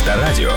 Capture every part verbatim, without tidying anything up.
Авторадио.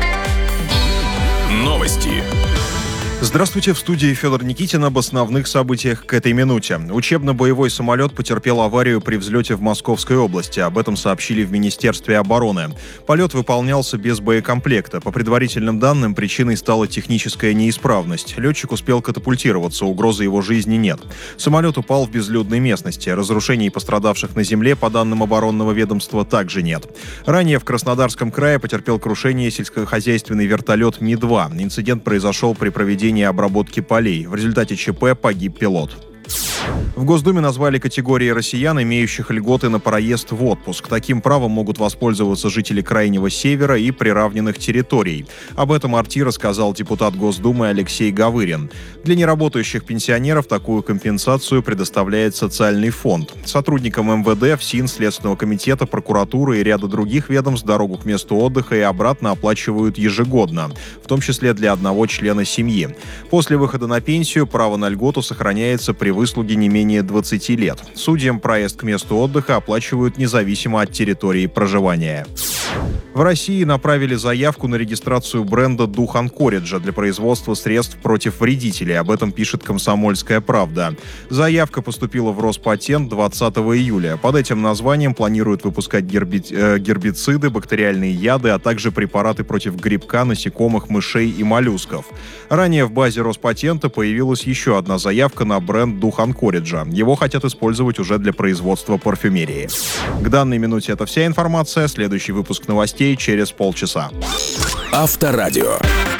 Новости. Здравствуйте, в студии Федор Никитин. Об основных событиях к этой минуте. Учебно-боевой самолет потерпел аварию при взлете в Московской области. Об этом сообщили в Министерстве обороны. Полет выполнялся без боекомплекта. По предварительным данным, причиной стала техническая неисправность. Летчик успел катапультироваться, угрозы его жизни нет. Самолет упал в безлюдной местности. Разрушений и пострадавших на земле, по данным оборонного ведомства, также нет. Ранее в Краснодарском крае потерпел крушение сельскохозяйственный вертолет Ми два. Инцидент произошел при проведении обработки полей. В результате ЧП погиб пилот. В Госдуме назвали категории россиян, имеющих льготы на проезд в отпуск. Таким правом могут воспользоваться жители Крайнего Севера и приравненных территорий. Об этом РТ рассказал депутат Госдумы Алексей Гавырин. Для неработающих пенсионеров такую компенсацию предоставляет социальный фонд. Сотрудникам эм вэ дэ, ФСИН, Следственного комитета, прокуратуры и ряда других ведомств дорогу к месту отдыха и обратно оплачивают ежегодно, в том числе для одного члена семьи. После выхода на пенсию право на льготу сохраняется при выслуге не менее двадцати лет. Судьям проезд к месту отдыха оплачивают независимо от территории проживания. В России направили заявку на регистрацию бренда «Дух Анкориджа» для производства средств против вредителей. Об этом пишет «Комсомольская правда». Заявка поступила в Роспатент двадцатого июля. Под этим названием планируют выпускать герби... э, гербициды, бактериальные яды, а также препараты против грибка, насекомых, мышей и моллюсков. Ранее в базе Роспатента появилась еще одна заявка на бренд «Дух Анкориджа». Его хотят использовать уже для производства парфюмерии. К данной минуте это вся информация. Следующий выпуск новостей через полчаса. Авторадио.